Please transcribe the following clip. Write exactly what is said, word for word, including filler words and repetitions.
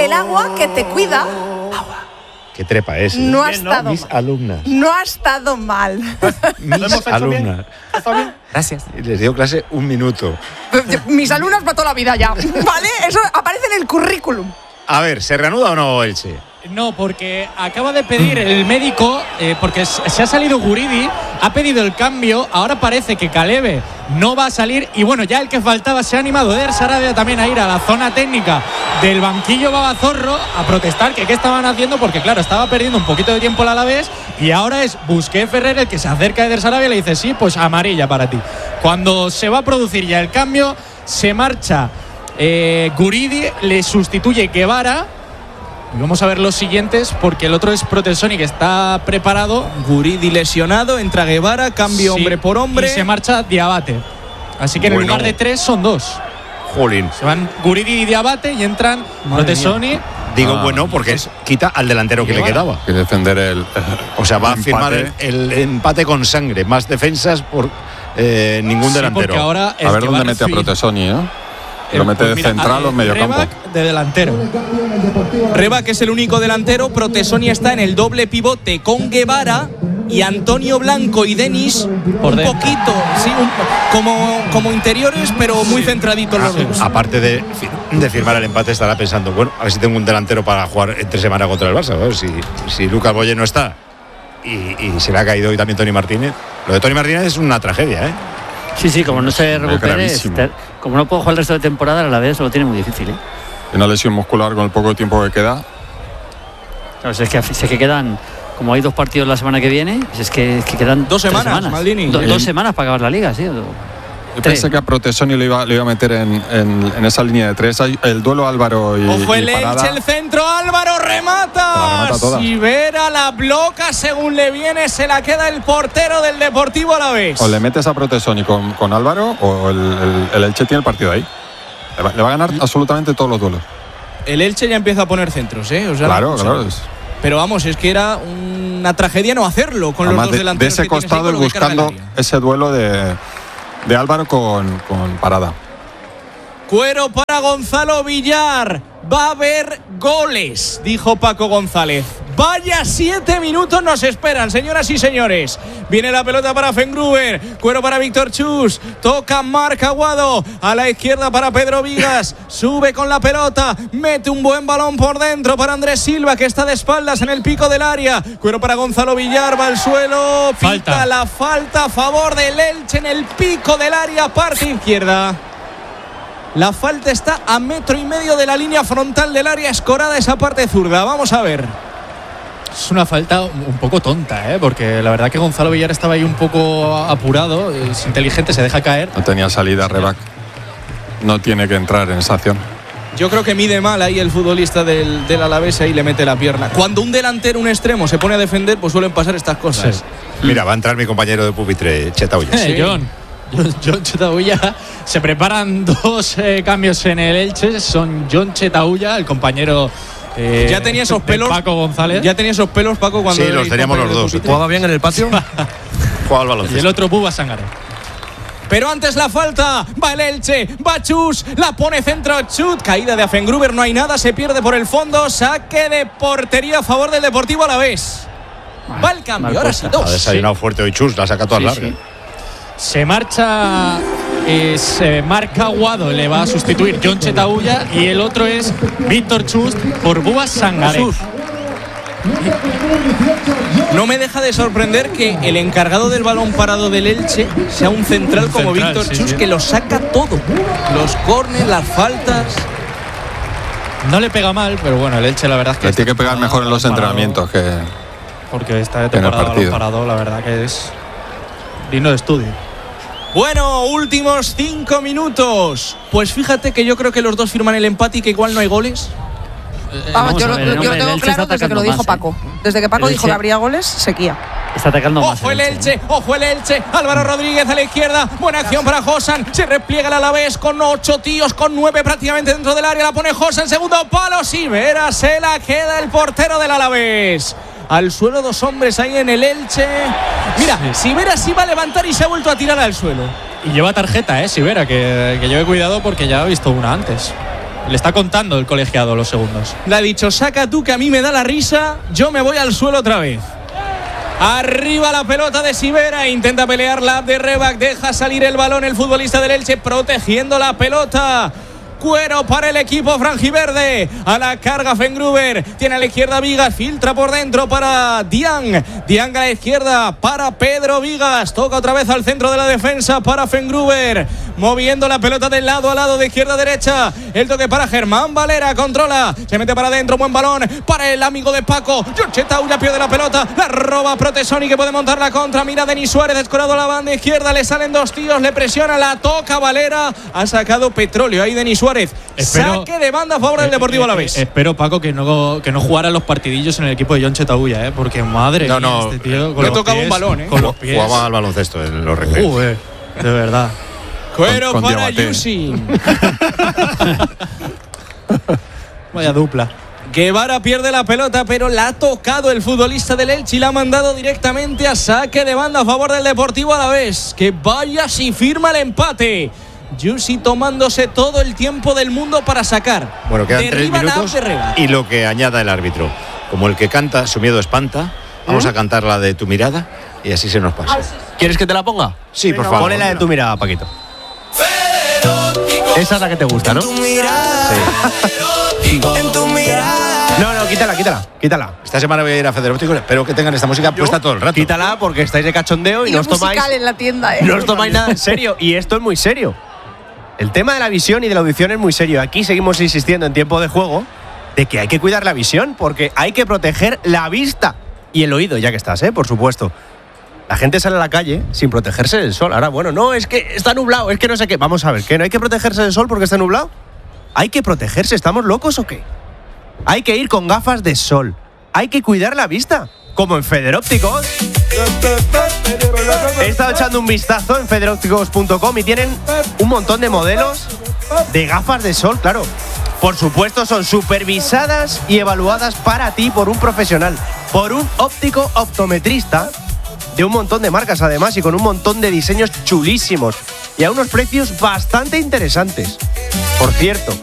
el agua que te cuida. Qué trepa es. ¿eh? No ha Bien, estado ¿no? Mis mal. alumnas. No ha estado mal. Mis alumnas. ¿Está bien? Gracias. Les dio clase un minuto. Mis alumnas para toda la vida ya, ¿vale? Eso aparece en el currículum. A ver, ¿se reanuda o no Elche? No, porque acaba de pedir el médico, eh, porque se ha salido Guridi, ha pedido el cambio, ahora parece que Caleve no va a salir y bueno, ya el que faltaba se ha animado Eder Sarabia también a ir a la zona técnica del banquillo Babazorro a protestar que qué estaban haciendo, porque claro, estaba perdiendo un poquito de tiempo el Alavés y ahora es Busquets Ferrer el que se acerca a Eder Sarabia y le dice sí, pues amarilla para ti. Cuando se va a producir ya el cambio, se marcha eh, Guridi, le sustituye Guevara. Y vamos a ver los siguientes porque el otro es Protesoni que está preparado. Guridi lesionado, entra Guevara, cambio Sí, hombre por hombre. Y se marcha Diabate. Así que en Bueno. lugar de tres son dos. Jolín. Se van Guridi y Diabate y entran Protesoni. Digo Ah, bueno porque quita al delantero que le quedaba. Que defender el. O sea, va a empate. firmar el, el empate con sangre. Más defensas por eh, ningún Sí, delantero. porque ahora el A ver que dónde va mete a recibir- Protesoni, ¿no? Eh, Lo mete pues de mira, central a- o en medio campo. Rebac de delantero. Reba, que es el único delantero. Protesoni está en el doble pivote con Guevara. Y Antonio Blanco y Denis Por un dentro. poquito, sí, un- como, como interiores, pero muy centraditos los Ah, dos. aparte de, fi- de firmar el empate, estará pensando, bueno, a ver si tengo un delantero para jugar entre semana contra el Barça. A ver si, si Lucas Boye no está y, y se le ha caído hoy también Toni Martínez. Lo de Toni Martínez es una tragedia, ¿eh? Sí, sí, como no se recupere, gravísimo. este- como no puedo jugar el resto de temporada, a la vez lo tiene muy difícil, ¿eh? Una lesión muscular con el poco tiempo que queda. Claro, si es que, si es que quedan, como hay dos partidos la semana que viene, si es que, es que quedan Dos tres semanas, Maldini. Do- El- dos semanas para acabar la liga, sí. Yo Tres. pensé que a Protesoni le iba, le iba a meter en, en, en esa línea de tres. Hay el duelo Álvaro y, Ojo el y Parada. Elche, el centro, Álvaro remata. La remata toda. Sivera la bloca según le viene, se la queda el portero del Deportivo Alavés. O le metes a Protesoni con, con Álvaro o el, el, el Elche tiene el partido ahí. Le va, le va a ganar absolutamente todos los duelos. El Elche ya empieza a poner centros, ¿eh? O sea, Claro, o sea, claro. Es, Pero vamos, es que era una tragedia no hacerlo con además los dos de, de delanteros. ese que tienes ahí costado con el lo que carga el buscando área. ese duelo de, de Álvaro con, con Parada. Cuero para Gonzalo Villar. Va a haber goles, dijo Paco González. Vaya siete minutos nos esperan, señoras y señores. Viene la pelota para Fengruber. Cuero para Víctor Chus. Toca Marc Aguado. A la izquierda para Pedro Vigas. Sube con la pelota. Mete un buen balón por dentro para Andrés Silva, que está de espaldas en el pico del área. Cuero para Gonzalo Villar. Va al suelo. Pita Falta. la falta a favor del Elche en el pico del área, parte izquierda. La falta está a metro y medio de la línea frontal del área, escorada esa parte zurda. Vamos a ver. Es una falta un poco tonta, ¿eh? Porque la verdad que Gonzalo Villar estaba ahí un poco apurado, es inteligente, se deja caer. No tenía salida Rebac. No tiene que entrar en esa acción. Yo creo que mide mal ahí el futbolista del, del Alavés y le mete la pierna. Cuando un delantero, un extremo, se pone a defender, pues suelen pasar estas cosas. Sí. Mira, va a entrar mi compañero de pupitre, Chetauya. Eh, John. John, John Chetauya. Se preparan dos eh, cambios en el Elche. Son John Chetauya, el compañero eh, Ya tenía esos de pelos. Paco González. Ya tenía esos pelos, Paco, cuando. Sí, era los teníamos compañero los de dos. pupitre. ¿Jugaba bien en el patio? Juega al Y baloncesto. el otro Bubba Sangare. Pero antes la falta, va el Elche, va Chus, la pone centro Chut, caída de Afengruber, no hay nada, se pierde por el fondo, saque de portería a favor del Deportivo Alavés. Va el cambio, mal ahora sí, puesta. Ha dos. desayunado fuerte hoy Chus, la saca todas Sí, largas. sí. Se marcha, eh, se marca Aguado, le va a sustituir John Chetauya y el otro es Víctor Chust por Bubba Sangare. Jesús. No me deja de sorprender que el encargado del balón parado del Elche sea un central como Central, Víctor sí, Chus, sí. que lo saca todo. Los córneres, las faltas. No le pega mal, pero bueno, el Elche la verdad es que Le tiene que pegar está mejor en los parado, entrenamientos que. porque está de en el temporada balón partido. parado, la verdad que es digno de estudio. Bueno, últimos cinco minutos. Pues fíjate que yo creo que los dos firman el empate y que igual no hay goles. Vamos, Vamos yo, a lo, ver, yo hombre, lo el tengo Elche claro está desde que lo atacando dijo más, Paco. ¿eh? Desde que Paco El dijo que Elche- habría goles, sequía. Está atacando más. Ojo el ¿eh? Elche, ojo el Elche. Álvaro Rodríguez a la izquierda. Buena acción para Josan. Se repliega el Alavés con ocho tíos, con nueve prácticamente dentro del área. La pone Josan, segundo palo. Sivera se la queda el portero del Alavés. Al suelo dos hombres ahí en el Elche. Mira, Sivera sí va a levantar y se ha vuelto a tirar al suelo. Y lleva tarjeta, eh, Sivera, que, que lleve cuidado porque ya ha visto una antes. Le está contando el colegiado los segundos. Le ha dicho, saca tú que a mí me da la risa, yo me voy al suelo otra vez. Arriba la pelota de Sivera, intenta pelear la de Rebac, deja salir el balón el futbolista del Elche protegiendo la pelota. Cuero para el equipo franjiverde. A la carga Fengruber. Tiene a la izquierda Vigas. Filtra por dentro para Diang. Diang a la izquierda para Pedro Vigas. Toca otra vez al centro de la defensa para Fengruber. Moviendo la pelota de lado a lado, de izquierda a derecha. El toque para Germán Valera. Controla. Se mete para adentro. Buen balón para el amigo de Paco. Yurchetau ya pierde la pelota. La roba Protesoni, que puede montar la contra. Mira Denis Suárez. Descolado a la banda izquierda. Le salen dos tíos. Le presiona. La toca Valera. Ha sacado petróleo ahí Denis Suárez. Espero, Saque de banda a favor del Deportivo Alavés. Eh, eh, espero, Paco, que no, que no jugara los partidillos en el equipo de John Chetauya, ¿eh? Porque madre no, mía, no, este tío. Le tocaba un balón, ¿eh? Con los pies. Jugaba al baloncesto en los recreos. Joder, de verdad. Cuero con, con para Diabate. Yusi. Vaya dupla. Guevara pierde la pelota, pero la ha tocado el futbolista del Elche y la ha mandado directamente a saque de banda a favor del Deportivo Alavés. Que vaya si firma el empate. Yusi tomándose todo el tiempo del mundo para sacar. Bueno, quedan tres Derriban a minutos Rebac. y lo que añada el árbitro. Como el que canta, su miedo espanta. Vamos a cantar la de Tu mirada y así se nos pasa. ¿Quieres que te la ponga? Sí, por favor. Ponle la de Tu mirada, Paquito. Esa es la que te gusta, ¿no? Sí. No, no, quítala, quítala, quítala. Esta semana voy a ir a Federóptico. Espero que tengan esta música puesta todo el rato. Quítala porque estáis de cachondeo y, Y no un os tomáis, musical en la tienda, ¿eh? no os tomáis nada en serio. Y esto es muy serio. El tema de la visión y de la audición es muy serio. Aquí seguimos insistiendo en tiempo de juego de que hay que cuidar la visión porque hay que proteger la vista y el oído, ya que estás, ¿eh? Por supuesto. La gente sale a la calle sin protegerse del sol. Ahora, bueno, no, es que está nublado, es que no sé qué. Vamos a ver, ¿que no hay que protegerse del sol porque está nublado? Hay que protegerse, ¿estamos locos o qué? Hay que ir con gafas de sol. Hay que cuidar la vista, como en Federópticos. He estado echando un vistazo en federópticos punto com y tienen un montón de modelos de gafas de sol, claro. Por supuesto, son supervisadas y evaluadas para ti por un profesional, por un óptico optometrista de un montón de marcas además y con un montón de diseños chulísimos y a unos precios bastante interesantes. Por cierto,